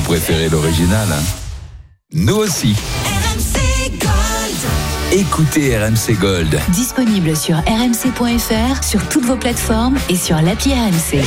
préférez l'original, hein? Nous aussi. RMC Gold. Écoutez RMC Gold. Disponible sur rmc.fr, sur toutes vos plateformes et sur l'appli RMC.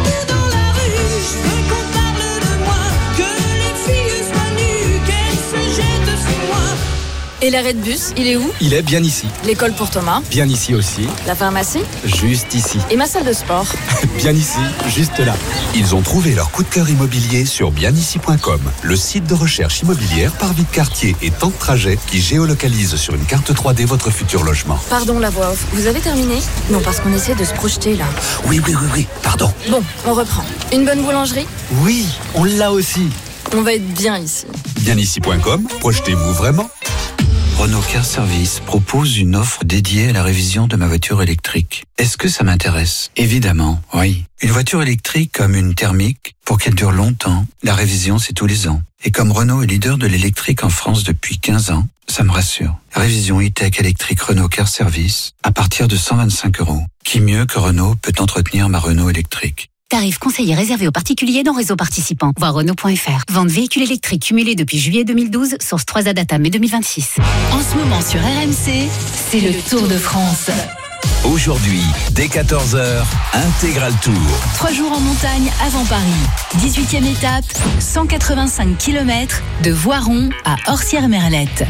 Et l'arrêt de bus, il est où? Il est bien ici. L'école pour Thomas? Bien ici aussi. La pharmacie? Juste ici. Et ma salle de sport? Bien ici, juste là. Ils ont trouvé leur coup de cœur immobilier sur bienici.com, le site de recherche immobilière par vie de quartier et temps de trajet qui géolocalise sur une carte 3D votre futur logement. Pardon, la voix off. Vous avez terminé? Non, parce qu'on essaie de se projeter là. Oui, pardon. Bon, on reprend. Une bonne boulangerie? Oui, on l'a aussi. On va être bien ici. Bienici.com, projetez-vous vraiment. Renault Car Service propose une offre dédiée à la révision de ma voiture électrique. Est-ce que ça m'intéresse? Évidemment, oui. Une voiture électrique comme une thermique, pour qu'elle dure longtemps, la révision c'est tous les ans. Et comme Renault est leader de l'électrique en France depuis 15 ans, ça me rassure. Révision e-tech électrique Renault Car Service à partir de 125 €. Qui mieux que Renault peut entretenir ma Renault électrique? Tarif conseillé réservé aux particuliers dans réseau participant. Voir Renault.fr. Vente véhicule électrique cumulé depuis juillet 2012, source 3A data mai 2026. En ce moment sur RMC, c'est le Tour de France. Aujourd'hui, dès 14h, Intégral Tour. 3 jours en montagne avant Paris. 18e étape, 185 km de Voiron à Orsières-Merlette.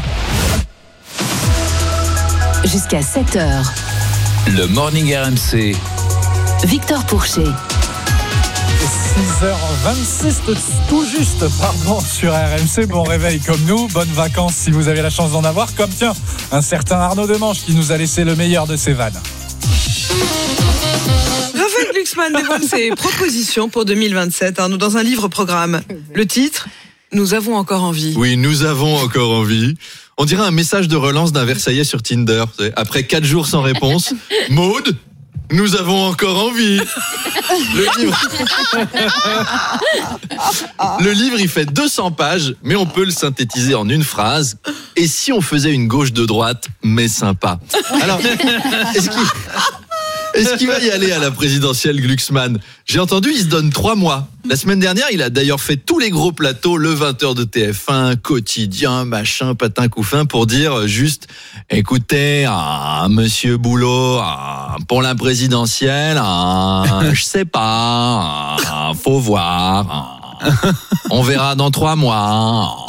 Jusqu'à 7h. Le Morning RMC. Victor Pourchet. 6h26 tout juste, sur RMC. Bon réveil comme nous, bonnes vacances si vous avez la chance d'en avoir, comme tiens, un certain Arnaud Demanche qui nous a laissé le meilleur de ses vannes. Raphaël Glucksmann dévoile ses propositions pour 2027, Arnaud, dans un livre-programme. Le titre, Nous avons encore envie. Oui, nous avons encore envie. On dirait un message de relance d'un Versaillais sur Tinder. Après 4 jours sans réponse, Maud, nous avons encore envie. Le livre, il fait 200 pages, mais on peut le synthétiser en une phrase. Et si on faisait une gauche de droite, mais sympa? Alors, est-ce qu'il va y aller à la présidentielle, Glucksmann? J'ai entendu, il se donne 3 mois. La semaine dernière, il a d'ailleurs fait tous les gros plateaux, le 20h de TF1, quotidien, machin, patin couffin, pour dire juste, écoutez, monsieur Boulot, pour la présidentielle, je sais pas, faut voir, on verra dans 3 mois.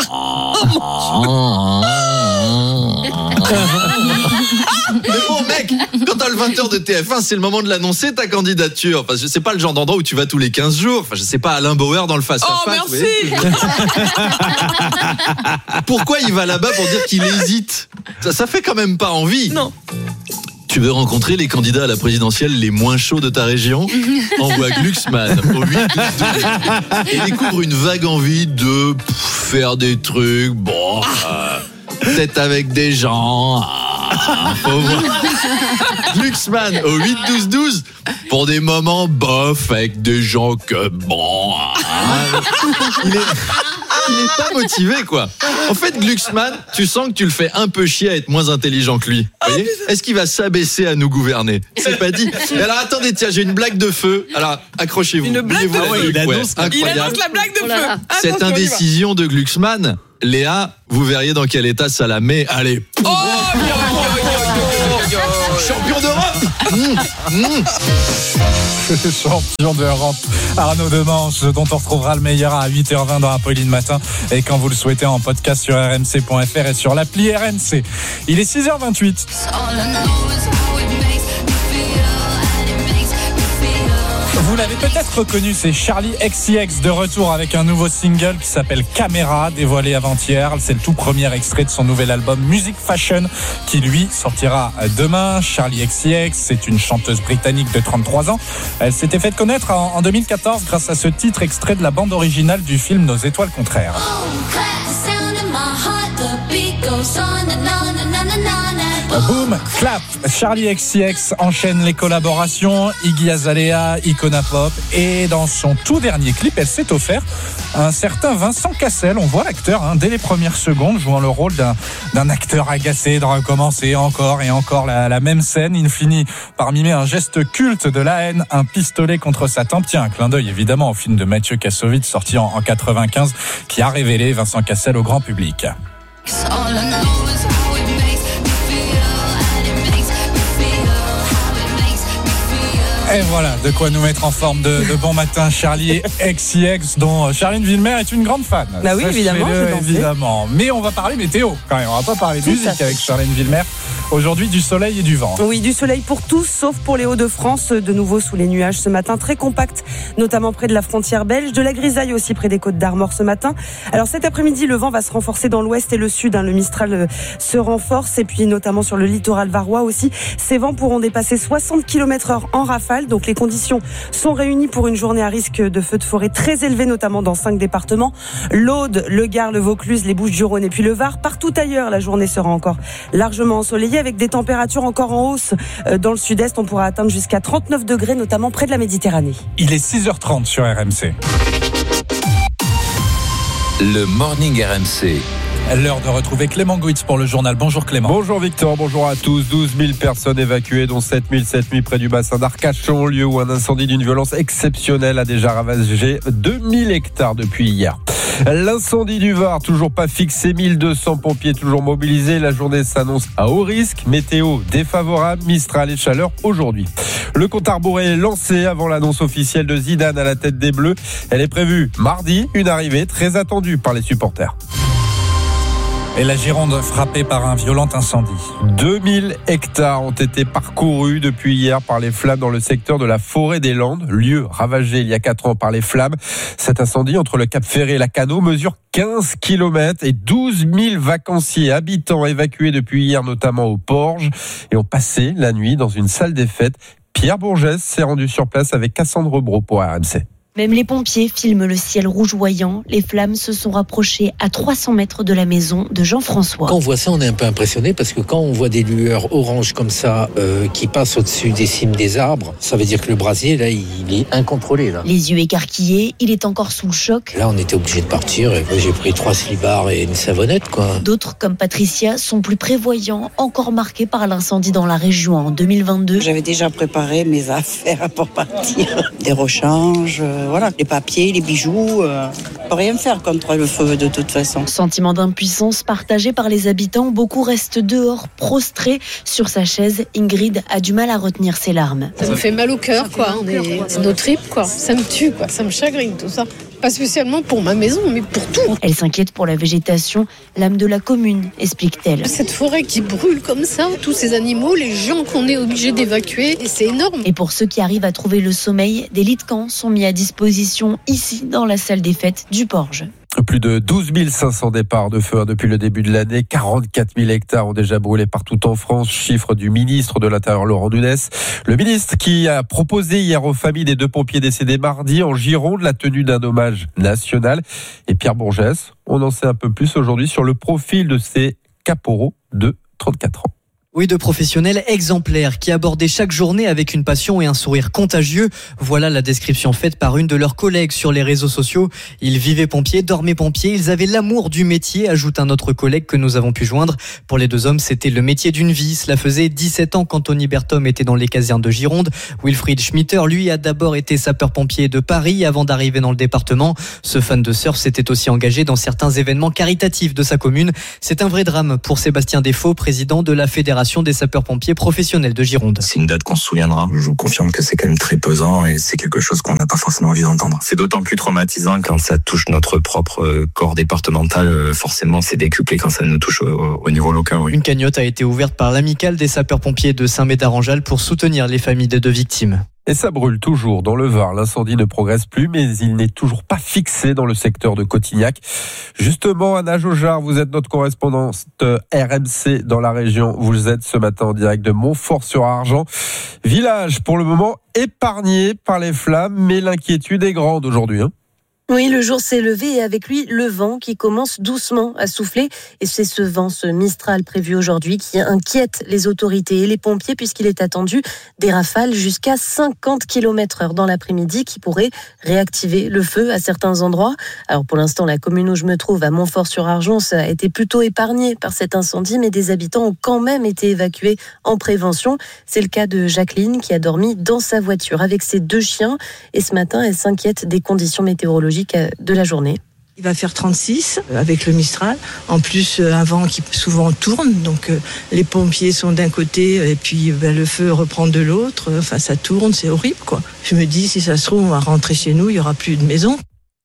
Mais bon, mec, quand t'as le 20h de TF1, c'est le moment de l'annoncer, ta candidature. Enfin, c'est pas le genre d'endroit où tu vas tous les 15 jours. Enfin, je sais pas, Alain Bauer dans le face-à-face. Oh, merci. Pourquoi il va là-bas pour dire qu'il hésite? Ça fait quand même pas envie. Non. Tu veux rencontrer les candidats à la présidentielle les moins chauds de ta région? Envoie Glucksmann au 8 et découvre une vague envie de faire des trucs, peut-être avec des gens. Faut voir. Glucksmann au 8-12-12 pour des moments bof avec des gens que il est pas motivé, quoi. En fait, Glucksmann, tu sens que tu le fais un peu chier à être moins intelligent que lui. Vous voyez? Est-ce qu'il va s'abaisser à nous gouverner? C'est pas dit. Et alors, attendez, tiens, j'ai une blague de feu. Alors, accrochez-vous. Une blague de feu. Il annonce la blague de feu. Cette Attention, indécision de Glucksmann, Léa, vous verriez dans quel état ça la met. Allez. Champion d'Europe. Champion d'Europe, Arnaud Demanche, dont on retrouvera le meilleur à 8h20 dans Apolline Matin et quand vous le souhaitez en podcast sur rmc.fr et sur l'appli RMC. Il est 6h28. Vous l'avez peut-être reconnu, c'est Charli XCX de retour avec un nouveau single qui s'appelle Caméra, dévoilé avant-hier. C'est le tout premier extrait de son nouvel album Music Fashion qui lui sortira demain. Charli XCX, c'est une chanteuse britannique de 33 ans. Elle s'était faite connaître en 2014 grâce à ce titre extrait de la bande originale du film Nos étoiles contraires. Boom, clap, Charli XCX enchaîne les collaborations, Iggy Azalea, Icona Pop, et dans son tout dernier clip, elle s'est offert un certain Vincent Cassel. On voit l'acteur dès les premières secondes jouant le rôle d'un acteur agacé de recommencer encore et encore la même scène. Il finit par mimer un geste culte de la haine, un pistolet contre sa tempe. Tiens, un clin d'œil évidemment au film de Mathieu Kassovitz sorti en 95 qui a révélé Vincent Cassel au grand public. Et voilà, de quoi nous mettre en forme de bon matin. Charli XCX, dont Charline Villemer est une grande fan. Bah oui, évidemment. Mais on va parler météo quand même. On va pas parler de musique avec Charline Villemer. Aujourd'hui, du soleil et du vent. Oui, du soleil pour tous, sauf pour les Hauts-de-France. De nouveau sous les nuages ce matin, très compact, notamment près de la frontière belge. De la grisaille aussi près des Côtes d'Armor ce matin. Alors cet après-midi, le vent va se renforcer dans l'ouest et le sud. Le Mistral se renforce. Et puis notamment sur le littoral varois aussi. Ces vents pourront dépasser 60 km/h en rafale. Donc les conditions sont réunies pour une journée à risque de feux de forêt très élevé, notamment dans 5 départements. L'Aude, le Gard, le Vaucluse, les Bouches-du-Rhône et puis le Var. Partout ailleurs, la journée sera encore largement ensoleillée avec des températures encore en hausse. Dans le sud-est, on pourra atteindre jusqu'à 39 degrés, notamment près de la Méditerranée. Il est 6h30 sur RMC. Le Morning RMC. L'heure de retrouver Clément Gouitz pour le journal. Bonjour Clément. Bonjour Victor, bonjour à tous. 12 000 personnes évacuées, dont 7 000 cette nuit près du bassin d'Arcachon, lieu où un incendie d'une violence exceptionnelle a déjà ravagé 2000 hectares depuis hier. L'incendie du Var, toujours pas fixé, 1200 pompiers toujours mobilisés. La journée s'annonce à haut risque, météo défavorable, Mistral et chaleur aujourd'hui. Le compte à rebours est lancé avant l'annonce officielle de Zidane à la tête des Bleus. Elle est prévue mardi, une arrivée très attendue par les supporters. Et la Gironde frappée par un violent incendie. 2000 hectares ont été parcourus depuis hier par les flammes dans le secteur de la Forêt des Landes, lieu ravagé il y a 4 ans par les flammes. Cet incendie entre le Cap Ferré et la Cano mesure 15 km et 12 000 vacanciers habitants évacués depuis hier, notamment au Porge, et ont passé la nuit dans une salle des fêtes. Pierre Bourgès s'est rendu sur place avec Cassandre Bro pour RMC. Même les pompiers filment le ciel rougeoyant. Les flammes se sont rapprochées à 300 mètres de la maison de Jean-François. Quand on voit ça, on est un peu impressionné parce que quand on voit des lueurs oranges comme ça qui passent au-dessus des cimes des arbres, ça veut dire que le brasier, là, il est incontrôlé. Là. Les yeux écarquillés, il est encore sous le choc. Là, on était obligé de partir et j'ai pris 3 slibards et une savonnette, quoi. D'autres, comme Patricia, sont plus prévoyants, encore marqués par l'incendie dans la région en 2022. J'avais déjà préparé mes affaires pour partir. Des rechanges... Voilà, les papiers, les bijoux, on peut rien faire contre le feu de toute façon. Sentiment d'impuissance partagé par les habitants, beaucoup restent dehors, prostrés sur sa chaise. Ingrid a du mal à retenir ses larmes. Ça me fait mal au cœur, quoi. C'est nos tripes, quoi. Ça me tue, quoi. Ça me chagrine, tout ça. Pas spécialement pour ma maison, mais pour tout. Elle s'inquiète pour la végétation, l'âme de la commune, explique-t-elle. Cette forêt qui brûle comme ça, tous ces animaux, les gens qu'on est obligés d'évacuer, et c'est énorme. Et pour ceux qui arrivent à trouver le sommeil, des lits de camp sont mis à disposition ici, dans la salle des fêtes du Porge. Plus de 12 500 départs de feu depuis le début de l'année. 44 000 hectares ont déjà brûlé partout en France. Chiffre du ministre de l'Intérieur, Laurent Nunez. Le ministre qui a proposé hier aux familles des 2 pompiers décédés mardi en Gironde la tenue d'un hommage national. Et Pierre Bourgès, on en sait un peu plus aujourd'hui sur le profil de ces caporaux de 34 ans. Oui, de professionnels exemplaires qui abordaient chaque journée avec une passion et un sourire contagieux. Voilà la description faite par une de leurs collègues sur les réseaux sociaux. Ils vivaient pompiers, dormaient pompiers, ils avaient l'amour du métier, ajoute un autre collègue que nous avons pu joindre. Pour les 2 hommes, c'était le métier d'une vie. Cela faisait 17 ans qu'Anthony Berthom était dans les casernes de Gironde. Wilfried Schmitter, lui, a d'abord été sapeur-pompier de Paris avant d'arriver dans le département. Ce fan de surf s'était aussi engagé dans certains événements caritatifs de sa commune. C'est un vrai drame pour Sébastien Desfaux, président de la Fédération des sapeurs-pompiers professionnels de Gironde. C'est une date qu'on se souviendra. Je vous confirme que c'est quand même très pesant et c'est quelque chose qu'on n'a pas forcément envie d'entendre. C'est d'autant plus traumatisant quand ça touche notre propre corps départemental. Forcément, c'est décuplé quand ça nous touche au niveau local. Oui. Une cagnotte a été ouverte par l'amicale des sapeurs-pompiers de Saint-Médard-en-Jalles pour soutenir les familles des 2 victimes. Et ça brûle toujours dans le Var. L'incendie ne progresse plus, mais il n'est toujours pas fixé dans le secteur de Cotignac. Justement, Anna Jaugeard, vous êtes notre correspondante RMC dans la région. Vous êtes ce matin en direct de Montfort-sur-Argent. Village, pour le moment, épargné par les flammes, mais l'inquiétude est grande aujourd'hui. Oui, le jour s'est levé et avec lui, le vent qui commence doucement à souffler. Et c'est ce vent, ce Mistral prévu aujourd'hui, qui inquiète les autorités et les pompiers puisqu'il est attendu des rafales jusqu'à 50 km/h dans l'après-midi qui pourraient réactiver le feu à certains endroits. Alors pour l'instant, la commune où je me trouve, à Montfort-sur-Argens, a été plutôt épargnée par cet incendie, mais des habitants ont quand même été évacués en prévention. C'est le cas de Jacqueline qui a dormi dans sa voiture avec ses 2 chiens. Et ce matin, elle s'inquiète des conditions météorologiques de la journée. Il va faire 36 avec le Mistral. En plus, un vent qui souvent tourne. Donc, les pompiers sont d'un côté et puis le feu reprend de l'autre. Enfin, ça tourne, c'est horrible, quoi. Je me dis, si ça se trouve, on va rentrer chez nous, il n'y aura plus de maison.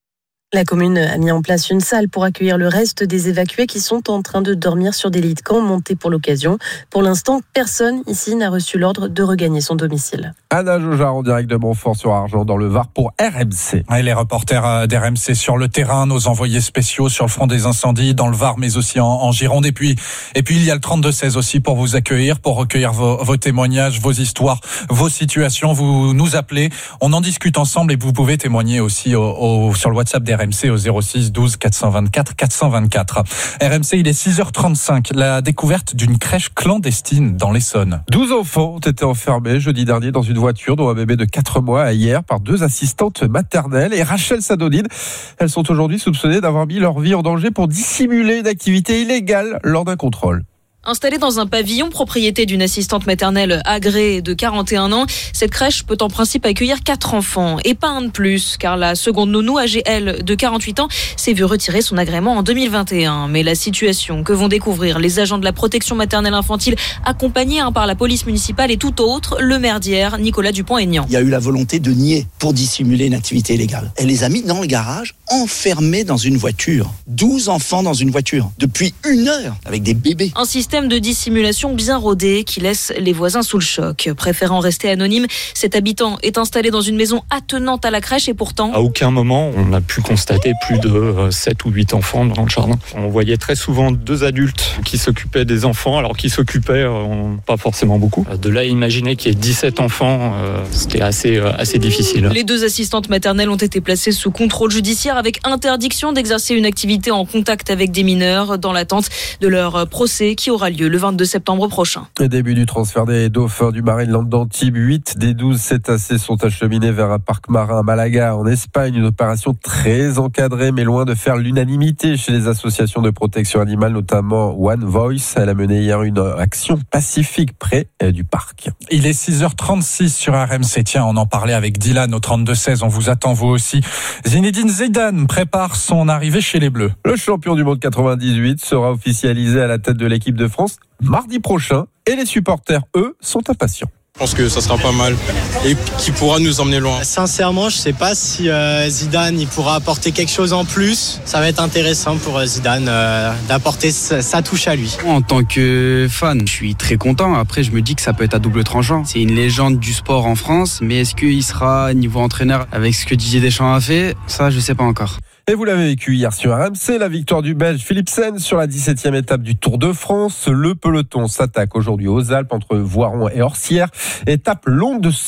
La commune a mis en place une salle pour accueillir le reste des évacués qui sont en train de dormir sur des lits de camp montés pour l'occasion. Pour l'instant, personne ici n'a reçu l'ordre de regagner son domicile. Anna Jaugeard en direct de Montfort-sur-Argens dans le Var pour RMC. Et les reporters d'RMC sur le terrain, nos envoyés spéciaux sur le front des incendies dans le Var mais aussi en Gironde. Et puis il y a le 32-16 aussi pour vous accueillir, pour recueillir vos témoignages, vos histoires, vos situations. Vous nous appelez, on en discute ensemble et vous pouvez témoigner aussi sur le WhatsApp d'RMC au 06 12 424 424. RMC, il est 6h35. La découverte d'une crèche clandestine dans l'Essonne. 12 enfants ont été enfermés jeudi dernier dans une voiture, dont un bébé de 4 mois hier, par 2 assistantes maternelles. Et Rachel Sadonide, elles sont aujourd'hui soupçonnées d'avoir mis leur vie en danger pour dissimuler une activité illégale lors d'un contrôle. Installée dans un pavillon propriété d'une assistante maternelle agréée de 41 ans, cette crèche peut en principe accueillir 4 enfants et pas un de plus, car la seconde nounou, âgée elle de 48 ans, s'est vue retirer son agrément en 2021. Mais la situation que vont découvrir les agents de la protection maternelle infantile, accompagnés par la police municipale, est tout autre. Le maire d'hier, Nicolas Dupont-Aignan. Il y a eu la volonté de nier pour dissimuler une activité illégale. Elle les a mis dans le garage, enfermés dans une voiture. 12 enfants dans une voiture, depuis 1 heure, avec des bébés. Un système de dissimulation bien rodé qui laisse les voisins sous le choc. Préférant rester anonyme, cet habitant est installé dans une maison attenante à la crèche et pourtant... À aucun moment, on a pu constater plus de 7 ou 8 enfants dans le jardin. On voyait très souvent 2 adultes qui s'occupaient des enfants, alors qu'ils s'occupaient pas forcément beaucoup. De là à imaginer qu'il y ait 17 enfants, c'était assez difficile. Les 2 assistantes maternelles ont été placées sous contrôle judiciaire avec interdiction d'exercer une activité en contact avec des mineurs dans l'attente de leur procès qui aura lieu le 22 septembre prochain. Le début du transfert des dauphins du Marineland d'Antibes. 8 des 12 cétacés sont acheminés vers un parc marin à Malaga, en Espagne. Une opération très encadrée, mais loin de faire l'unanimité chez les associations de protection animale, notamment One Voice. Elle a mené hier une action pacifique près du parc. Il est 6h36 sur RMC. Tiens, on en parlait avec Dylan au 32-16. On vous attend vous aussi. Zinedine Zidane prépare son arrivée chez les Bleus. Le champion du monde 98 sera officialisé à la tête de l'équipe de France mardi prochain et les supporters, eux, sont impatients. Je pense que ça sera pas mal et qui pourra nous emmener loin. Sincèrement, je sais pas si Zidane il pourra apporter quelque chose en plus. Ça va être intéressant pour Zidane d'apporter sa touche à lui. En tant que fan, je suis très content. Après, je me dis que ça peut être à double tranchant. C'est une légende du sport en France, mais est-ce qu'il sera niveau entraîneur avec ce que Didier Deschamps a fait? Ça, je sais pas encore. Et vous l'avez vécu hier sur RMC, la victoire du Belge Philipsen sur la 17e étape du Tour de France. Le peloton s'attaque aujourd'hui aux Alpes entre Voiron et Orsières. Étape longue de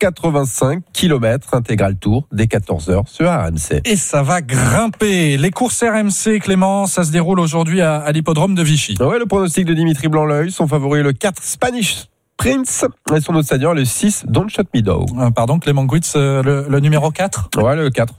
185 km, intégral tour dès 14h sur RMC. Et ça va grimper. Les courses RMC, Clément, ça se déroule aujourd'hui à l'hippodrome de Vichy. Ouais, le pronostic de Dimitri Blanc-L'Œil, son favori le 4 Spanish Prince et son autre seigneur le 6 Don't Shut Me Down. Pardon, Clément Guitz, le numéro 4 ? Ouais, le 4.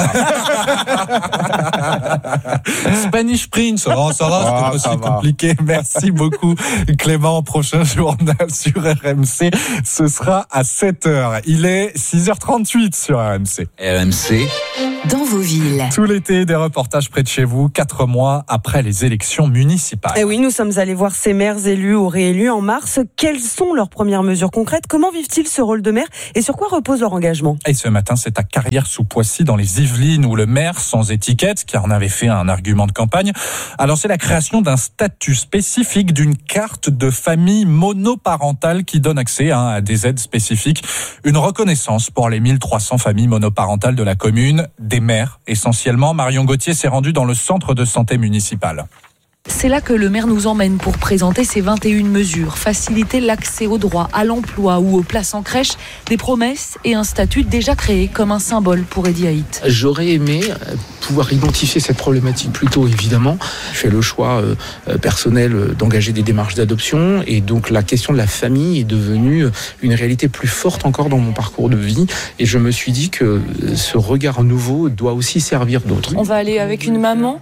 Spanish Prince, ça va, c'est pas si compliqué. Merci beaucoup Clément. Prochain journal sur RMC, ce sera à 7h. Il est 6h38 sur RMC. RMC dans vos villes. Tout l'été, des reportages près de chez vous, 4 mois après les élections municipales. Et oui, nous sommes allés voir ces maires élus ou réélus en mars. Quelles sont leurs premières mesures concrètes? Comment vivent-ils ce rôle de maire et sur quoi repose leur engagement? Et ce matin, c'est à Carrières-sous-Poissy, dans les Yvelines, où le maire, sans étiquette, qui en avait fait un argument de campagne, a lancé la création d'un statut spécifique, d'une carte de famille monoparentale qui donne accès à des aides spécifiques. Une reconnaissance pour les 1300 familles monoparentales de la commune, des maires essentiellement. Marion Gauthier s'est rendue dans le centre de santé municipal. C'est là que le maire nous emmène pour présenter ses 21 mesures. Faciliter l'accès au droit, à l'emploi ou aux places en crèche. Des promesses et un statut déjà créé comme un symbole pour Eddy Haït. J'aurais aimé pouvoir identifier cette problématique plus tôt, évidemment. Je fais le choix personnel d'engager des démarches d'adoption et donc la question de la famille est devenue une réalité plus forte encore dans mon parcours de vie et je me suis dit que ce regard nouveau doit aussi servir d'autres. On va aller avec une maman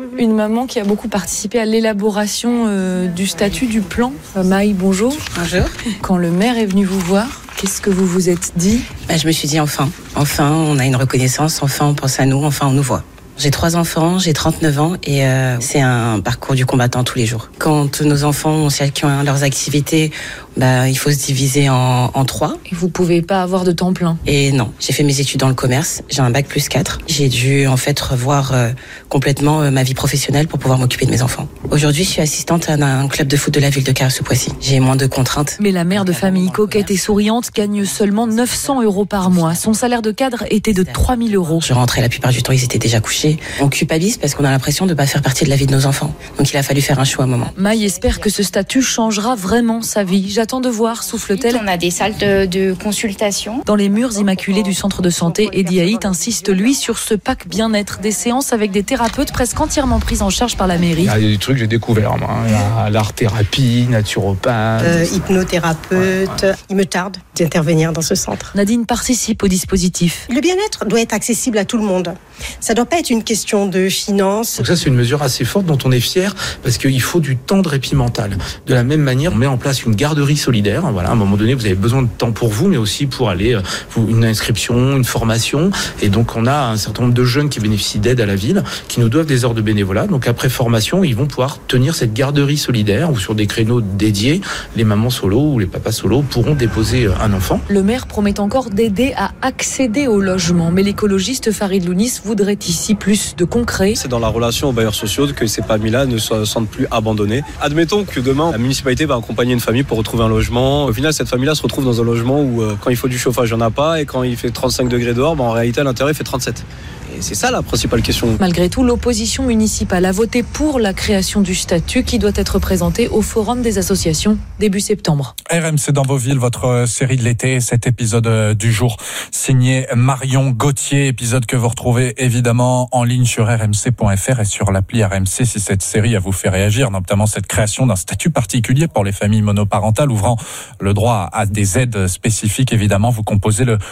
qui a beaucoup participé à l'élaboration du statut, du plan. Maï, bonjour. Bonjour. Quand le maire est venu vous voir, qu'est-ce que vous vous êtes dit ? Je me suis dit enfin on a une reconnaissance, enfin on pense à nous, enfin on nous voit. J'ai 3 enfants, j'ai 39 ans et c'est un parcours du combattant tous les jours. Quand nos enfants ont chacun leurs activités, il faut se diviser en 3. Et vous pouvez pas avoir de temps plein ? Et non, j'ai fait mes études dans le commerce, j'ai un bac plus 4. J'ai dû en fait revoir complètement ma vie professionnelle pour pouvoir m'occuper de mes enfants. Aujourd'hui, je suis assistante à un club de foot de la ville de Carré-sous-Poissy. J'ai moins de contraintes. Mais la mère de famille coquette et souriante gagne seulement 900 € par mois. Son salaire de cadre était de 3 000 €. Je rentrais la plupart du temps, ils étaient déjà couchés. On culpabilise parce qu'on a l'impression de ne pas faire partie de la vie de nos enfants. Donc il a fallu faire un choix à un moment. Maï espère que ce statut changera vraiment sa vie. J'attends de voir, souffle-t-elle. On a des salles de consultation. Dans les murs immaculés du centre de santé, Eddy Haït insiste, lui, sur ce pack bien-être. Des séances avec des thérapeutes presque entièrement prises en charge par la mairie. Il y a des trucs que j'ai découverts, moi. Il y a l'art-thérapie, naturopathe. Hypnothérapeute. Il me tarde d'intervenir dans ce centre. Nadine participe au dispositif. Le bien-être doit être accessible à tout le monde. Ça ne doit pas être une question de finances. Donc ça, c'est une mesure assez forte dont on est fier parce qu'il faut du temps de répit mental. De la même manière, on met en place une garderie solidaire. Voilà, à un moment donné, vous avez besoin de temps pour vous, mais aussi pour aller une inscription, une formation. Et donc, on a un certain nombre de jeunes qui bénéficient d'aide à la ville, qui nous doivent des heures de bénévolat. Donc, après formation, ils vont pouvoir tenir cette garderie solidaire ou sur des créneaux dédiés, les mamans solo ou les papas solo pourront déposer un enfant. Le maire promet encore d'aider à accéder au logement, mais l'écologiste Farid Lounis voudrait ici plus de concret. C'est dans la relation aux bailleurs sociaux que ces familles-là ne se sentent plus abandonnées. Admettons que demain, la municipalité va accompagner une famille pour retrouver un logement. Au final, cette famille-là se retrouve dans un logement où quand il faut du chauffage, il n'y en a pas, et quand il fait 35 degrés dehors, en réalité, à l'intérieur, il fait 37. Et c'est ça la principale question. Malgré tout, l'opposition municipale a voté pour la création du statut qui doit être présenté au Forum des associations début septembre. RMC dans vos villes, votre série de l'été, cet épisode du jour signé Marion Gauthier, épisode que vous retrouvez évidemment en ligne sur rmc.fr et sur l'appli RMC si cette série a vous fait réagir, notamment cette création d'un statut particulier pour les familles monoparentales ouvrant le droit à des aides spécifiques. Évidemment, vous composez le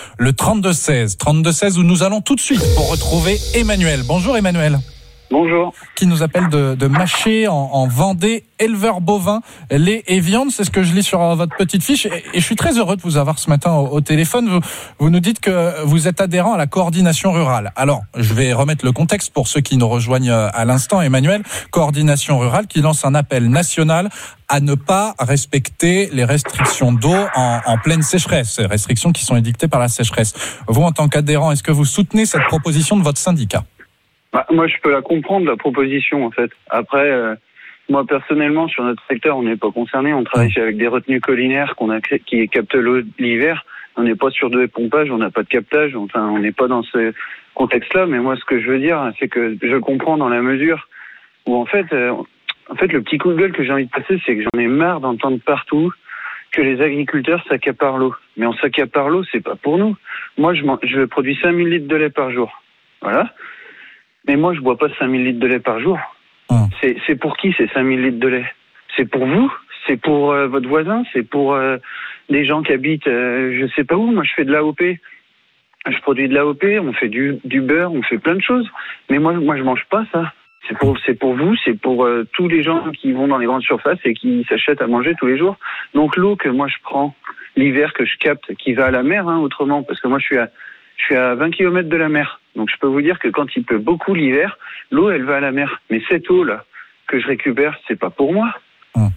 32-16 où nous allons tout de suite pour retrouver Emmanuel. Bonjour Emmanuel. Bonjour. Qui nous appelle de Maché en Vendée, éleveur bovin, lait et viande. C'est ce que je lis sur votre petite fiche. Et je suis très heureux de vous avoir ce matin au téléphone. Vous nous dites que vous êtes adhérent à la coordination rurale. Alors, je vais remettre le contexte pour ceux qui nous rejoignent à l'instant. Emmanuel, coordination rurale qui lance un appel national à ne pas respecter les restrictions d'eau en pleine sécheresse. Ces restrictions qui sont édictées par la sécheresse. Vous, en tant qu'adhérent, est-ce que vous soutenez cette proposition de votre syndicat ? Moi, je peux la comprendre, la proposition, en fait. Après, moi, personnellement, sur notre secteur, on n'est pas concerné. On travaille avec des retenues collinaires qui captent l'eau l'hiver. On n'est pas sur de pompage, on n'a pas de captage. Enfin, on n'est pas dans ce contexte-là. Mais moi, ce que je veux dire, c'est que je comprends dans la mesure où, en fait, le petit coup de gueule que j'ai envie de passer, c'est que j'en ai marre d'entendre partout que les agriculteurs s'accaparent l'eau. Mais on s'accapare l'eau, c'est pas pour nous. Moi, je produis 5000 litres de lait par jour. Voilà. Mais moi, je bois pas 5000 litres de lait par jour. C'est pour qui ces 5000 litres de lait ? C'est pour vous ? C'est pour votre voisin ? C'est pour des gens qui habitent je sais pas où ? Moi, je fais de l'AOP. Je produis de l'AOP, on fait du beurre, on fait plein de choses. Mais moi, je mange pas ça. C'est pour vous, c'est pour tous les gens qui vont dans les grandes surfaces et qui s'achètent à manger tous les jours. Donc l'eau que moi je prends l'hiver, que je capte, qui va à la mer, autrement, parce que moi je suis à 20 km de la mer. Donc je peux vous dire que quand il pleut beaucoup l'hiver, l'eau elle va à la mer. Mais cette eau là que je récupère, c'est pas pour moi.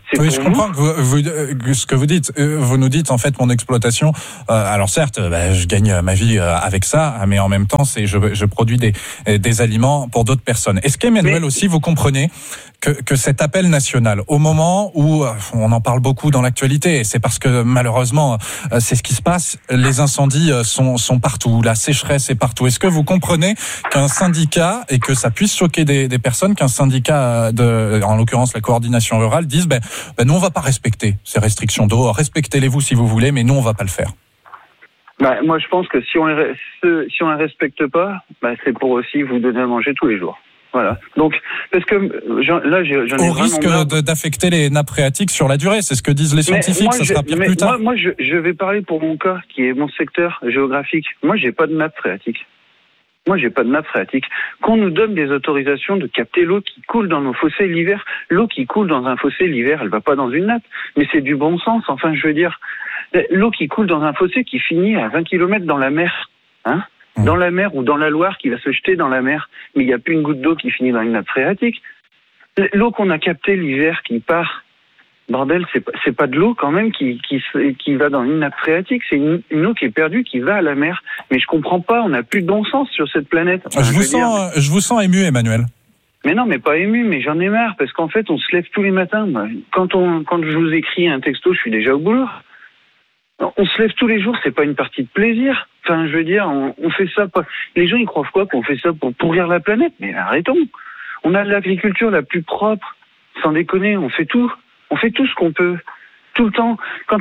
Oui, je comprends ce que vous dites. Vous nous dites, en fait, mon exploitation, alors certes, je gagne ma vie avec ça, mais en même temps, je produis des aliments pour d'autres personnes. Est-ce qu'Emmanuel aussi, vous comprenez que cet appel national, au moment où on en parle beaucoup dans l'actualité, et c'est parce que malheureusement, c'est ce qui se passe, les incendies sont partout, la sécheresse est partout. Est-ce que vous comprenez qu'un syndicat, et que ça puisse choquer des personnes, qu'un syndicat, en l'occurrence la coordination rurale, dise nous on va pas respecter ces restrictions d'eau, respectez-les vous si vous voulez, mais nous on va pas le faire? Moi je pense que si on les respecte pas, c'est pour aussi vous donner à manger tous les jours. Voilà. Donc, parce que j'en ai au risque d'affecter les nappes phréatiques sur la durée, c'est ce que disent les scientifiques. Ça sera pire plus tard. Moi, je vais parler pour mon cas, qui est mon secteur géographique. Moi, j'ai pas de nappe phréatique. Qu'on nous donne des autorisations de capter l'eau qui coule dans nos fossés l'hiver. L'eau qui coule dans un fossé l'hiver, elle va pas dans une nappe. Mais c'est du bon sens. Enfin, je veux dire, l'eau qui coule dans un fossé qui finit à 20 km dans la mer, dans la mer ou dans la Loire, qui va se jeter dans la mer, mais il n'y a plus une goutte d'eau qui finit dans une nappe phréatique. L'eau qu'on a captée l'hiver qui part, bordel, c'est pas de l'eau quand même qui va dans une nappe phréatique, c'est une eau qui est perdue, qui va à la mer. Mais je comprends pas, on n'a plus de bon sens sur cette planète. Enfin, je vous sens ému, Emmanuel. Mais non, mais pas ému, mais j'en ai marre, parce qu'en fait, on se lève tous les matins. Quand je vous écris un texto, je suis déjà au boulot. On se lève tous les jours, c'est pas une partie de plaisir. Enfin, je veux dire, on fait ça pas. Les gens, ils croient quoi qu'on fait ça pour pourrir la planète? Mais arrêtons. On a l'agriculture la plus propre. Sans déconner, on fait tout ce qu'on peut. Tout le temps.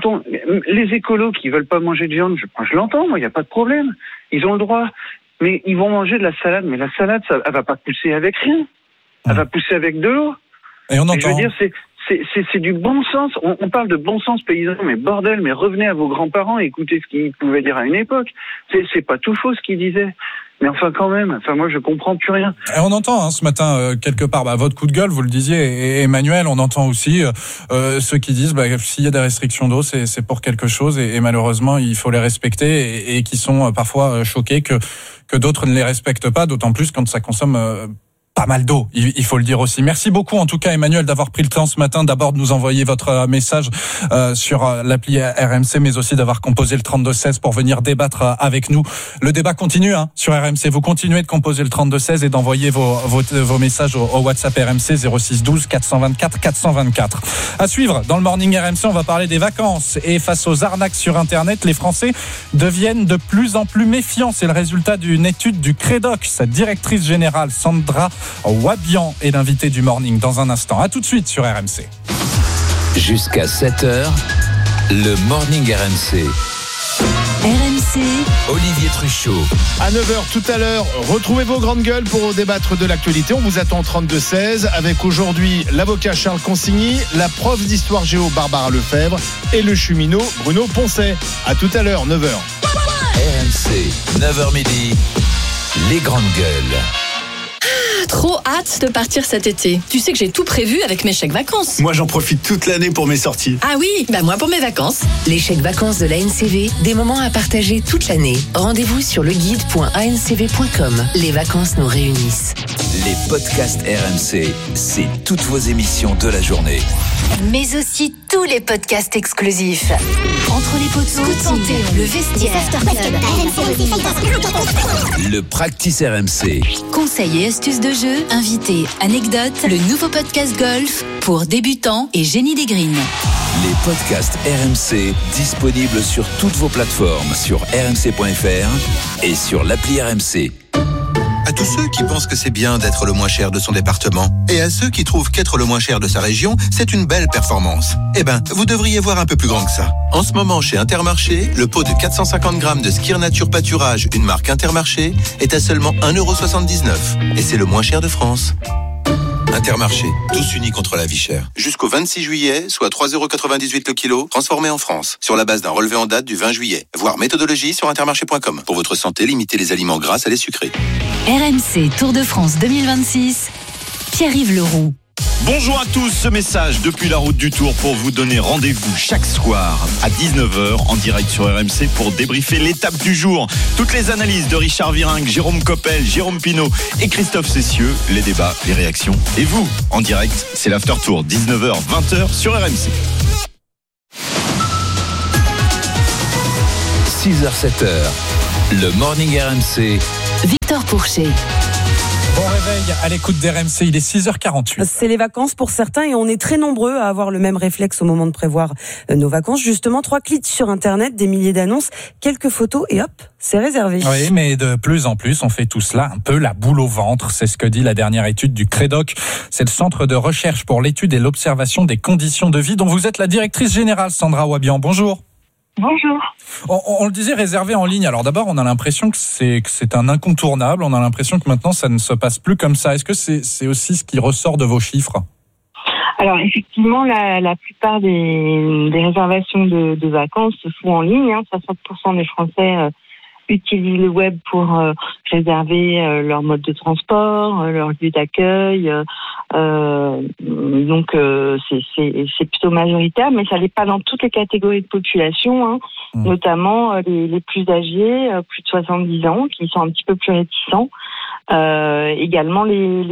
Les écolos qui veulent pas manger de viande, je l'entends, moi, il y a pas de problème. Ils ont le droit. Mais ils vont manger de la salade. Mais la salade, elle va pas pousser avec rien. Elle va pousser avec de l'eau. Et on entend. Je veux dire, c'est du bon sens. On parle de bon sens paysan, mais bordel, mais revenez à vos grands-parents et écoutez ce qu'ils pouvaient dire à une époque. C'est pas tout faux ce qu'ils disaient. Mais enfin, quand même, moi, je comprends plus rien. Et on entend ce matin, quelque part, votre coup de gueule, vous le disiez, et Emmanuel, on entend aussi ceux qui disent s'il y a des restrictions d'eau, c'est pour quelque chose, et malheureusement, il faut les respecter, et qui sont parfois choqués que d'autres ne les respectent pas, d'autant plus quand ça consomme pas mal d'eau, il faut le dire aussi. Merci beaucoup en tout cas Emmanuel d'avoir pris le temps ce matin d'abord de nous envoyer votre message sur l'appli RMC, mais aussi d'avoir composé le 3216 pour venir débattre avec nous. Le débat continue sur RMC, vous continuez de composer le 3216 et d'envoyer vos messages au WhatsApp RMC 06 12 424 424. À suivre dans le Morning RMC, on va parler des vacances, et face aux arnaques sur Internet, les Français deviennent de plus en plus méfiants. C'est le résultat d'une étude du Crédoc. Sa directrice générale Sandra Wabian est l'invité du Morning dans un instant. À tout de suite sur RMC. Jusqu'à 7h, le Morning RMC. RMC, Olivier Truchot. À 9h tout à l'heure, retrouvez vos grandes gueules pour débattre de l'actualité. On vous attend 32-16 avec aujourd'hui l'avocat Charles Consigny, la prof d'histoire géo Barbara Lefebvre et le cheminot Bruno Poncet. À tout à l'heure, 9h. RMC, 9h midi, les grandes gueules. Trop hâte de partir cet été. Tu sais que j'ai tout prévu avec mes chèques vacances. Moi, j'en profite toute l'année pour mes sorties. Ah oui, moi pour mes vacances. Les chèques vacances de l'ANCV, des moments à partager toute l'année. Rendez-vous sur leguide.ancv.com. Les vacances nous réunissent. Les podcasts RMC, c'est toutes vos émissions de la journée. Mais aussi tous les podcasts exclusifs. Entre les poteaux, santé, le vestiaire, le Practice RMC. Conseils et astuces de jeu, invités, anecdotes, le nouveau podcast golf pour débutants et génie des greens. Les podcasts RMC disponibles sur toutes vos plateformes, sur rmc.fr et sur l'appli RMC. À tous ceux qui pensent que c'est bien d'être le moins cher de son département, et à ceux qui trouvent qu'être le moins cher de sa région, c'est une belle performance. Vous devriez voir un peu plus grand que ça. En ce moment, chez Intermarché, le pot de 450 grammes de Skir Nature Pâturage, une marque Intermarché, est à seulement 1,79 €. Et c'est le moins cher de France. Intermarché, tous unis contre la vie chère. Jusqu'au 26 juillet, soit 3,98 € le kilo, transformé en France, sur la base d'un relevé en date du 20 juillet. Voir méthodologie sur intermarché.com. Pour votre santé, limitez les aliments gras à les sucrés. RMC Tour de France 2026, Pierre-Yves Leroux. Bonjour à tous, ce message depuis la route du Tour pour vous donner rendez-vous chaque soir à 19h en direct sur RMC pour débriefer l'étape du jour. Toutes les analyses de Richard Virenque, Jérôme Coppel, Jérôme Pinault et Christophe Cessieux, les débats, les réactions et vous en direct, c'est l'After Tour 19h 20h sur RMC. 6h 7h, le Morning RMC. Victor Pourchet. Bon réveil à l'écoute d'RMC, il est 6h48. C'est les vacances pour certains et on est très nombreux à avoir le même réflexe au moment de prévoir nos vacances. Justement, 3 clics sur Internet, des milliers d'annonces, quelques photos et hop, c'est réservé. Oui, mais de plus en plus, on fait tout cela un peu la boule au ventre. C'est ce que dit la dernière étude du CREDOC. C'est le Centre de recherche pour l'étude et l'observation des conditions de vie dont vous êtes la directrice générale, Sandra Wabian. Bonjour. Bonjour. On le disait, réservé en ligne. Alors d'abord, on a l'impression que c'est un incontournable. On a l'impression que maintenant, ça ne se passe plus comme ça. Est-ce que c'est aussi ce qui ressort de vos chiffres ? Alors effectivement, la plupart des réservations de vacances se font en ligne. 60% des Français utilisent le web pour réserver leur mode de transport, leur lieu d'accueil. Donc c'est plutôt majoritaire, mais ça n'est pas dans toutes les catégories de population, notamment les plus âgés, plus de 70 ans, qui sont un petit peu plus réticents. Également les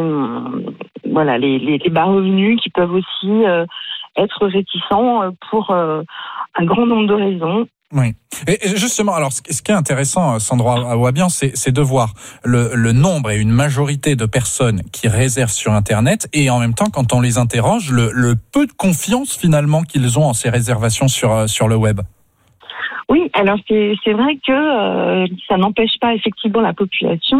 bas revenus qui peuvent aussi être réticents pour un grand nombre de raisons. Oui. Et justement, alors, ce qui est intéressant, Sandra Wabian, c'est de voir le nombre et une majorité de personnes qui réservent sur Internet et en même temps, quand on les interroge, le peu de confiance finalement qu'ils ont en ces réservations sur le web. Oui, alors c'est vrai que ça n'empêche pas effectivement la population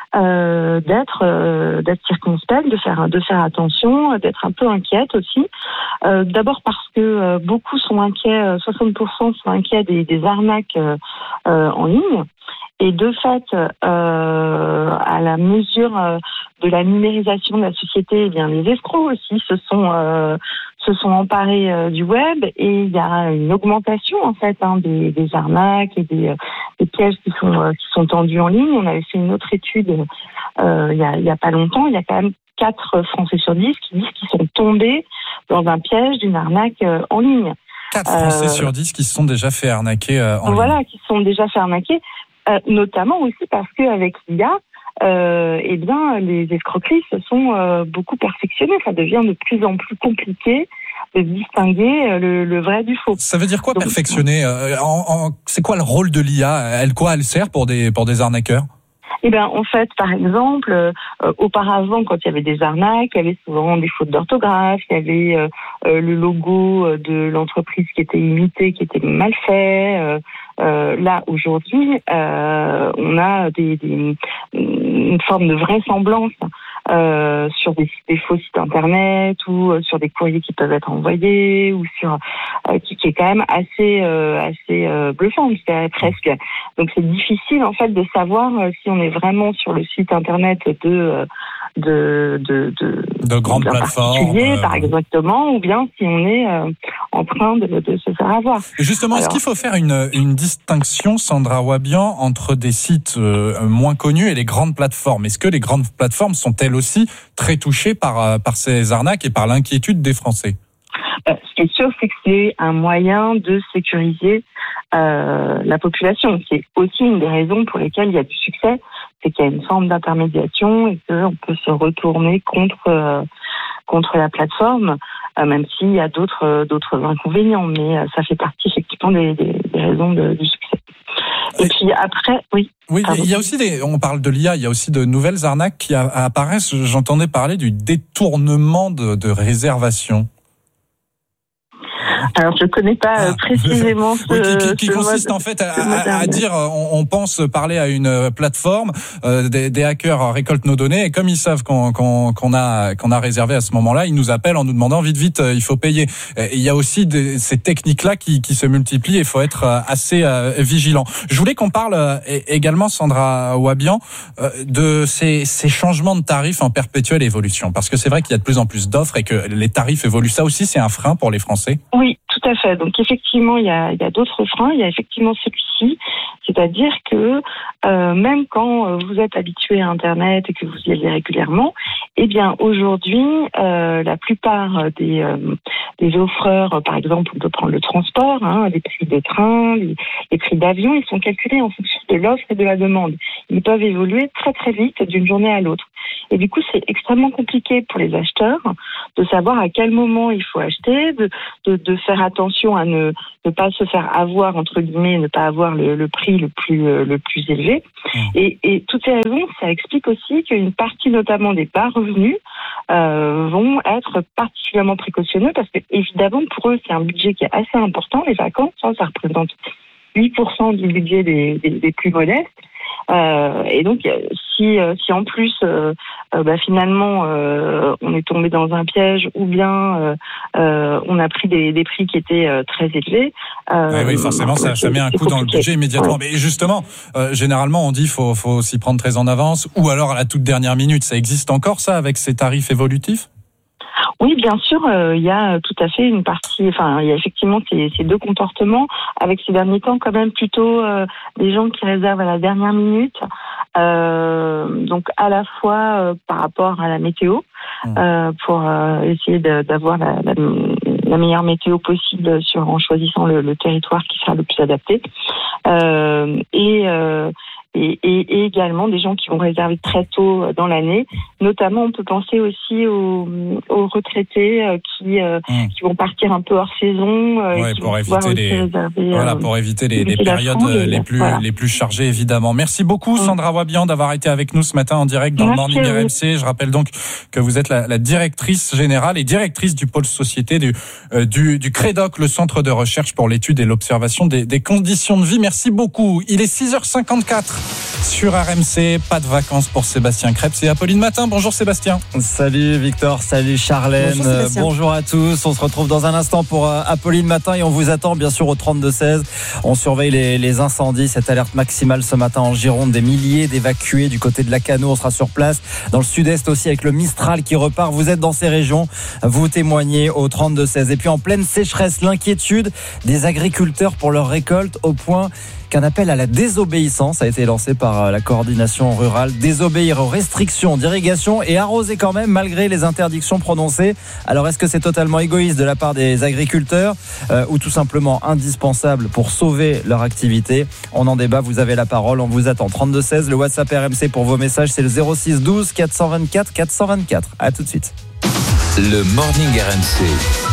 d'être circonspecte, de faire attention, d'être un peu inquiète aussi. D'abord parce que beaucoup sont inquiets, 60% sont inquiets des arnaques en ligne. Et de fait, à la mesure de la numérisation de la société, eh bien les escrocs aussi se sont emparés du web et il y a une augmentation en fait des arnaques et des pièges qui sont tendus en ligne. On avait fait une autre étude il y a pas longtemps. Il y a quand même 4 Français sur 10 qui disent qu'ils sont tombés dans un piège d'une arnaque en ligne. 4 Français sur 10 qui se sont déjà fait arnaquer en ligne. Voilà, qui se sont déjà fait arnaquer. Notamment aussi parce qu'avec l'IA, les escroqueries se sont beaucoup perfectionnées. Ça devient de plus en plus compliqué de distinguer le vrai du faux. Ça veut dire quoi, perfectionner ? C'est quoi le rôle de l'IA ? Elle sert pour des arnaqueurs ? En fait, par exemple, auparavant, quand il y avait des arnaques, il y avait souvent des fautes d'orthographe, il y avait le logo de l'entreprise qui était imité, qui était mal fait. Là, aujourd'hui, on a une forme de vraisemblance sur des faux sites internet ou sur des courriers qui peuvent être envoyés ou sur qui est quand même assez bluffant, presque. Donc c'est difficile en fait de savoir si on est vraiment sur le site internet de grandes plateformes, par exactement, ou bien si on est en train de se faire avoir. Et justement, est-ce qu'il faut faire une distinction, Sandra Wabian, entre des sites moins connus et les grandes plateformes ? Est-ce que les grandes plateformes sont-elles aussi très touchées par ces arnaques et par l'inquiétude des Français ? Ce qui est sûr, c'est que c'est un moyen de sécuriser la population. C'est aussi une des raisons pour lesquelles il y a du succès, c'est qu'il y a une forme d'intermédiation et qu'on peut se retourner contre la plateforme, même s'il y a d'autres inconvénients. Mais ça fait partie effectivement des raisons du succès. Et puis après, oui. Oui, il y a aussi on parle de l'IA, il y a aussi de nouvelles arnaques qui apparaissent. J'entendais parler du détournement de réservation. Alors, je ne connais pas précisément qui consiste en fait à dire, on pense parler à une plateforme, des hackers récoltent nos données et comme ils savent qu'on a réservé à ce moment-là, ils nous appellent en nous demandant vite, il faut payer. Et il y a aussi ces techniques-là qui se multiplient et il faut être assez vigilant. Je voulais qu'on parle également, Sandra Wabian, de ces changements de tarifs en perpétuelle évolution. Parce que c'est vrai qu'il y a de plus en plus d'offres et que les tarifs évoluent. Ça aussi, c'est un frein pour les Français ? Oui, tout à fait. Donc effectivement, il y a d'autres freins. Il y a effectivement celui-ci, c'est-à-dire que même quand vous êtes habitué à Internet et que vous y allez régulièrement, Eh bien, aujourd'hui, la plupart des offreurs, par exemple, on peut prendre le transport, les prix de train, les prix d'avion, ils sont calculés en fonction de l'offre et de la demande. Ils peuvent évoluer très très vite d'une journée à l'autre. Et du coup, c'est extrêmement compliqué pour les acheteurs de savoir à quel moment il faut acheter, de faire attention à ne pas se faire avoir, entre guillemets, ne pas avoir le prix le plus élevé. Et toutes ces raisons, ça explique aussi qu'une partie notamment des bas revenus vont être particulièrement précautionneux parce que évidemment pour eux c'est un budget qui est assez important, les vacances, ça représente 8% du budget des plus modestes. Et donc si en plus finalement on est tombé dans un piège ou bien on a pris des prix qui étaient très élevés. Oui, forcément ça met un coup dans le budget immédiatement. Ouais. Mais justement, généralement on dit faut s'y prendre très en avance ou alors à la toute dernière minute. Ça existe encore ça avec ces tarifs évolutifs ? Oui, bien sûr, il y a tout à fait une partie, il y a effectivement ces deux comportements, avec ces derniers temps quand même plutôt des gens qui réservent à la dernière minute, donc à la fois par rapport à la météo, pour essayer d'avoir la meilleure météo possible en choisissant le territoire qui sera le plus adapté, et également des gens qui vont réserver très tôt dans l'année. Notamment, on peut penser aussi aux retraités qui vont partir un peu hors saison. Pour éviter les périodes les plus chargées, évidemment. Merci beaucoup, Sandra Wabian, d'avoir été avec nous ce matin en direct dans le Morning RMC. Je rappelle donc que vous êtes la directrice générale et directrice du pôle société du CREDOC, le centre de recherche pour l'étude et l'observation des conditions de vie. Merci beaucoup. Il est 6h54. Sur RMC, pas de vacances pour Sébastien Krebs et Apolline Matin. Bonjour Sébastien. Salut Victor, salut Charlène. Bonjour à tous. On se retrouve dans un instant pour Apolline Matin et on vous attend bien sûr au 32-16. On surveille les incendies, cette alerte maximale ce matin en Gironde, des milliers d'évacués du côté de Lacanau. On sera sur place dans le sud-est aussi avec le Mistral qui repart. Vous êtes dans ces régions, vous témoignez au 32-16. Et puis en pleine sécheresse, l'inquiétude des agriculteurs pour leur récolte au point qu'un appel à la désobéissance a été lancé par la coordination rurale. Désobéir aux restrictions d'irrigation et arroser quand même malgré les interdictions prononcées. Alors est-ce que c'est totalement égoïste de la part des agriculteurs ou tout simplement indispensable pour sauver leur activité? On en débat, vous avez la parole, on vous attend. 32-16, le WhatsApp RMC pour vos messages, c'est le 06 12 424 424. À tout de suite. Le Morning RMC.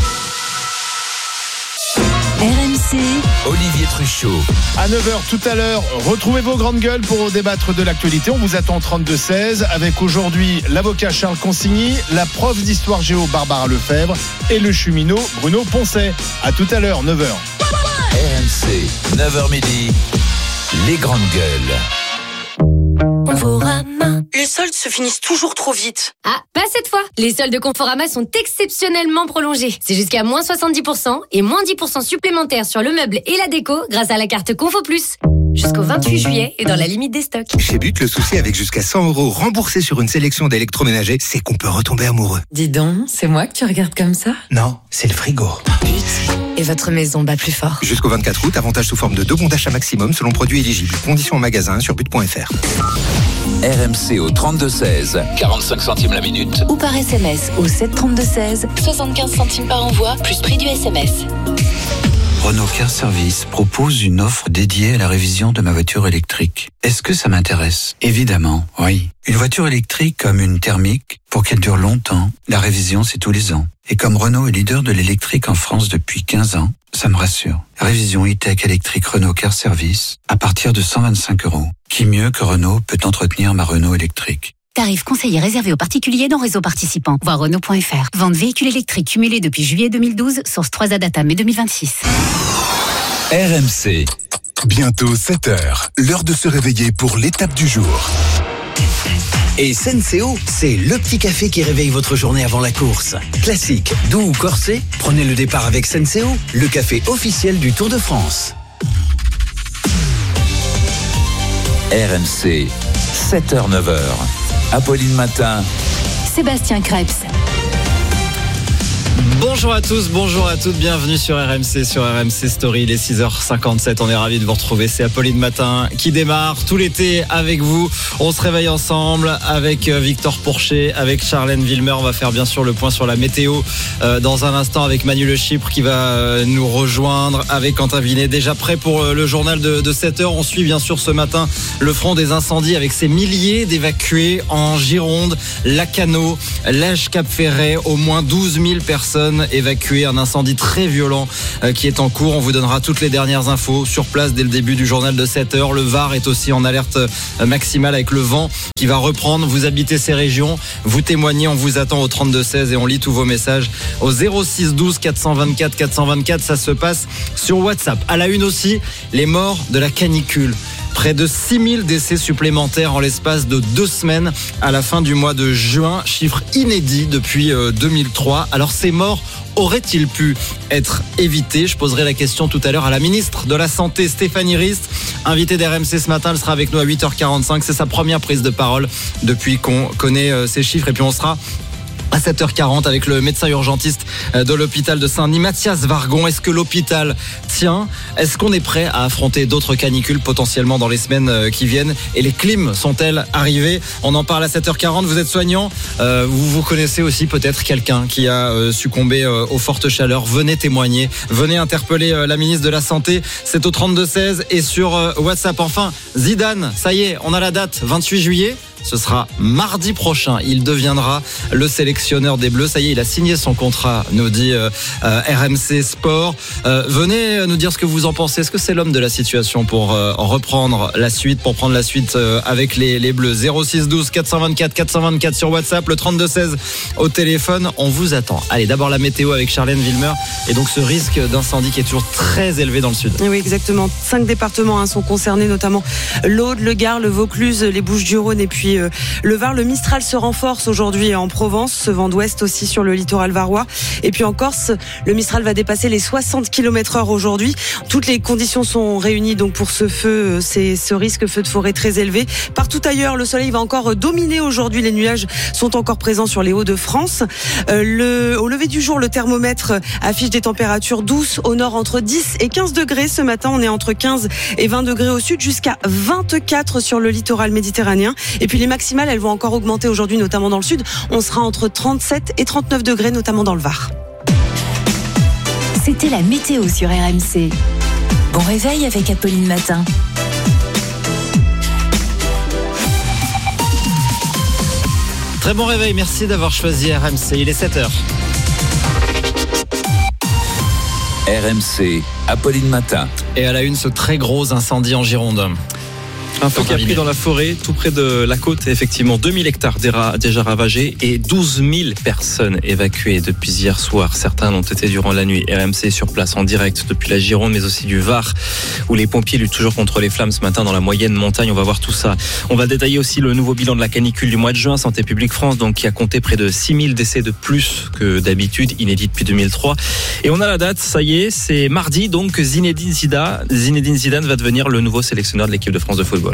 RMC, Olivier Truchot. À 9h tout à l'heure, retrouvez vos grandes gueules pour débattre de l'actualité. On vous attend 32-16 avec aujourd'hui l'avocat Charles Consigny, la prof d'histoire géo Barbara Lefebvre et le cheminot Bruno Poncet. À tout à l'heure, 9h. RMC, 9h midi, les grandes gueules. Conforama. Les soldes se finissent toujours trop vite. Ah, pas cette fois. Les soldes de Conforama sont exceptionnellement prolongés. C'est jusqu'à moins 70% et moins 10% supplémentaires sur le meuble et la déco grâce à la carte Confo Plus. Jusqu'au 28 juillet et dans la limite des stocks. Chez But, le souci avec jusqu'à 100 € remboursés sur une sélection d'électroménagers, c'est qu'on peut retomber amoureux. Dis donc, c'est moi que tu regardes comme ça? Non, c'est le frigo. But. Et votre maison bat plus fort. Jusqu'au 24 août, avantage sous forme de 2 bons d'achat maximum selon produit éligible. Conditions en magasin sur but.fr. RMC au 32-16, 45 centimes la minute. Ou par SMS au 732-16, 75 centimes par envoi, plus prix du SMS. Renault Car Service propose une offre dédiée à la révision de ma voiture électrique. Est-ce que ça m'intéresse? Évidemment, oui. Une voiture électrique comme une thermique, pour qu'elle dure longtemps, la révision c'est tous les ans. Et comme Renault est leader de l'électrique en France depuis 15 ans, ça me rassure. Révision e-tech électrique Renault Car Service à partir de 125 €. Qui mieux que Renault peut entretenir ma Renault électrique? Tarif conseillé réservé aux particuliers dans réseau participant. Voir Renault.fr. Vente véhicule électrique cumulé depuis juillet 2012, source 3A data mai 2026. RMC. Bientôt 7h, l'heure de se réveiller pour l'étape du jour. Et Senseo, c'est le petit café qui réveille votre journée avant la course. Classique, doux ou corsé, prenez le départ avec Senseo, le café officiel du Tour de France. RMC, 7h, 9h. Apolline Matin. Sébastien Krebs. Bonjour à tous, bonjour à toutes, bienvenue sur RMC Story, il est 6h57, on est ravis de vous retrouver, c'est Apolline Matin qui démarre tout l'été avec vous, on se réveille ensemble avec Victor Pourchet, avec Charlène Wilmer, on va faire bien sûr le point sur la météo dans un instant avec Manu Le Chypre qui va nous rejoindre, avec Quentin Vinet, déjà prêt pour le journal de 7h, on suit bien sûr ce matin le front des incendies avec ces milliers d'évacués en Gironde, Lacanau, Lège Cap Ferret, au moins 12 000 personnes évacuées, un incendie très violent qui est en cours. On vous donnera toutes les dernières infos sur place dès le début du journal de 7h. Le Var est aussi en alerte maximale avec le vent qui va reprendre. Vous habitez ces régions, vous témoignez, on vous attend au 32-16 et on lit tous vos messages au 06 12 424 424. Ça se passe sur WhatsApp. À la une aussi, les morts de la canicule. Près de 6000 décès supplémentaires en l'espace de 2 semaines à la fin du mois de juin. Chiffre inédit depuis 2003. Alors ces morts auraient-ils pu être évités? Je poserai la question tout à l'heure à la ministre de la Santé, Stéphanie Rist, invitée d'RMC ce matin. Elle sera avec nous à 8h45. C'est sa première prise de parole depuis qu'on connaît ces chiffres. Et puis on sera à 7h40 avec le médecin urgentiste de l'hôpital de Saint-Denis, Mathias Vargon. Est-ce que l'hôpital tient? Est-ce qu'on est prêt à affronter d'autres canicules potentiellement dans les semaines qui viennent? Et les clims sont-elles arrivées? On en parle à 7h40. Vous êtes soignant, vous connaissez aussi peut-être quelqu'un qui a succombé aux fortes chaleurs. Venez témoigner, venez interpeller la ministre de la Santé. C'est au 32-16 et sur WhatsApp. Enfin, Zidane, ça y est, on a la date, 28 juillet. Ce sera mardi prochain. Il deviendra le sélectionneur des Bleus. Ça y est, il a signé son contrat, nous dit RMC Sport. Venez nous dire ce que vous en pensez. Est-ce que c'est l'homme de la situation pour reprendre la suite, pour prendre la suite avec les Bleus? 06 12 424 424 sur WhatsApp, le 32-16 au téléphone. On vous attend. Allez, d'abord la météo avec Charlène Wilmer. Et donc ce risque d'incendie qui est toujours très élevé dans le sud. Oui, exactement. 5 départements sont concernés, notamment l'Aude, le Gard, le Vaucluse, les Bouches-du-Rhône et puis le Var. Le Mistral se renforce aujourd'hui en Provence, ce vent d'ouest aussi sur le littoral varois. Et puis en Corse, le Mistral va dépasser les 60 km/h aujourd'hui. Toutes les conditions sont réunies donc pour ce feu, ce risque feu de forêt très élevé. Partout ailleurs, le soleil va encore dominer aujourd'hui. Les nuages sont encore présents sur les Hauts-de-France. Au lever du jour, le thermomètre affiche des températures douces au nord entre 10 et 15 degrés. Ce matin, on est entre 15 et 20 degrés au sud, jusqu'à 24 sur le littoral méditerranéen. Et puis les maximales, elles vont encore augmenter aujourd'hui, notamment dans le sud. On sera entre 37 et 39 degrés, notamment dans le Var. C'était la météo sur RMC. Bon réveil avec Apolline Matin. Très bon réveil, merci d'avoir choisi RMC. Il est 7h. RMC, Apolline Matin. Et à la une, ce très gros incendie en Gironde. Un feu qui a pris dans la forêt, tout près de la côte, effectivement. 2000 hectares déjà ravagés et 12 000 personnes évacuées depuis hier soir. Certains l'ont été durant la nuit. RMC sur place en direct depuis la Gironde, mais aussi du Var, où les pompiers luttent toujours contre les flammes ce matin dans la moyenne montagne. On va voir tout ça. On va détailler aussi le nouveau bilan de la canicule du mois de juin. Santé publique France, donc, qui a compté près de 6 000 décès de plus que d'habitude, inédit depuis 2003. Et on a la date, ça y est, c'est mardi, donc Zinedine Zidane va devenir le nouveau sélectionneur de l'équipe de France de football.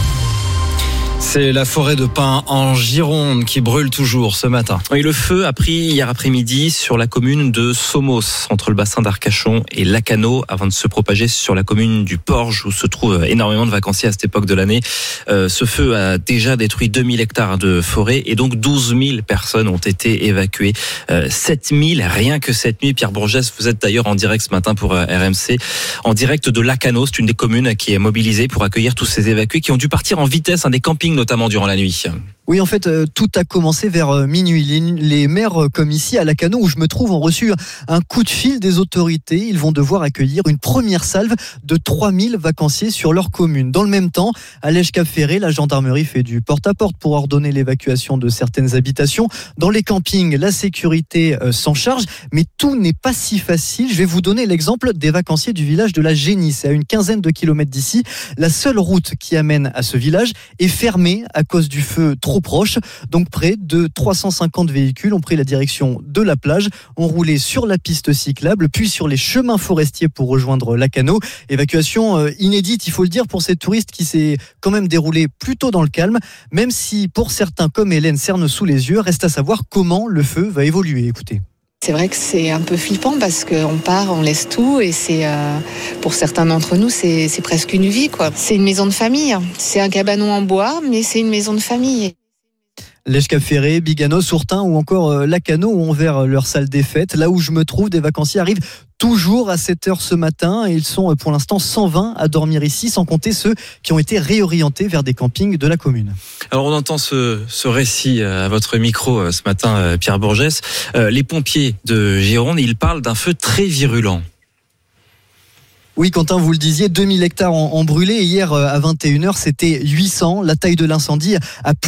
C'est la forêt de pins en Gironde qui brûle toujours ce matin. Oui, le feu a pris hier après-midi sur la commune de Somos, entre le bassin d'Arcachon et Lacanau, avant de se propager sur la commune du Porge, où se trouvent énormément de vacanciers à cette époque de l'année. Ce feu a déjà détruit 2000 hectares de forêt et donc 12 000 personnes ont été évacuées. 7 000, rien que cette nuit. Pierre Bourgès, vous êtes d'ailleurs en direct ce matin pour RMC, en direct de Lacanau. C'est une des communes qui est mobilisée pour accueillir tous ces évacués qui ont dû partir en vitesse, des campings notamment durant la nuit. Oui, en fait, tout a commencé vers minuit. Les maires, comme ici à Lacanau, où je me trouve, ont reçu un coup de fil des autorités. Ils vont devoir accueillir une première salve de 3000 vacanciers sur leur commune. Dans le même temps, à Lège-Cap-Ferret, la gendarmerie fait du porte-à-porte pour ordonner l'évacuation de certaines habitations. Dans les campings, la sécurité s'en charge, mais tout n'est pas si facile. Je vais vous donner l'exemple des vacanciers du village de la Génie. C'est à une quinzaine de kilomètres d'ici. La seule route qui amène à ce village est fermée à cause du feu trop proche. Donc près de 350 véhicules ont pris la direction de la plage, ont roulé sur la piste cyclable, puis sur les chemins forestiers pour rejoindre Lacanau. Évacuation inédite, il faut le dire, pour ces touristes qui s'est quand même déroulée plutôt dans le calme, même si pour certains comme Hélène cerne sous les yeux, reste à savoir comment le feu va évoluer. Écoutez. C'est vrai que c'est un peu flippant parce qu'on part, on laisse tout et c'est pour certains d'entre nous c'est presque une vie quoi. C'est une maison de famille, c'est un cabanon en bois mais c'est une maison de famille. Lège-Cap-Ferré, Biganos, Sourtin ou encore Lacano ont ouvert leur salle des fêtes. Là où je me trouve, des vacanciers arrivent toujours à 7h ce matin et ils sont pour l'instant 120 à dormir ici, sans compter ceux qui ont été réorientés vers des campings de la commune. Alors on entend ce récit à votre micro ce matin, Pierre Bourgès. Les pompiers de Gironde, ils parlent d'un feu très virulent. Oui, Quentin, vous le disiez, 2000 hectares ont brûlé. Hier, à 21h, c'était 800. La taille de l'incendie a plus